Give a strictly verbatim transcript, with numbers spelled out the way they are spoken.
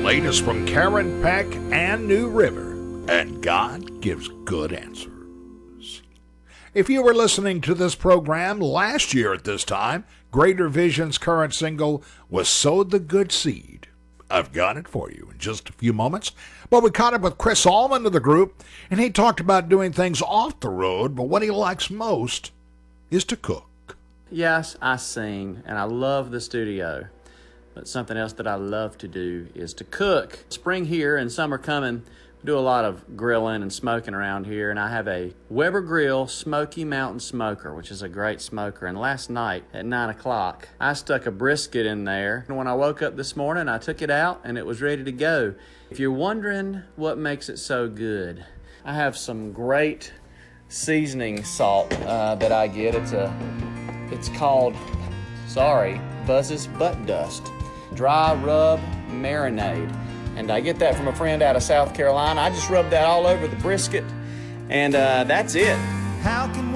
latest from Karen Peck and New River, and God gives good answers. If you were listening to this program last year at this time, Greater Vision's current single was Sow the Good Seed. I've got it for you in just a few moments. But we caught up with Chris Allman of the group, and he talked about doing things off the road, but what he likes most is to cook. Yes, I sing, and I love the studio. But something else that I love to do is to cook. Spring here and summer coming, we do a lot of grilling and smoking around here, and I have a Weber Grill Smoky Mountain Smoker, which is a great smoker. And last night at nine o'clock, I stuck a brisket in there. And when I woke up this morning, I took it out, and it was ready to go. If you're wondering what makes it so good, I have some great seasoning salt uh, that I get. It's a, it's called, sorry, Buzz's Butt Dust. Dry rub marinade. And I get that from a friend out of South Carolina. I just rub that all over the brisket, and uh, that's it. How can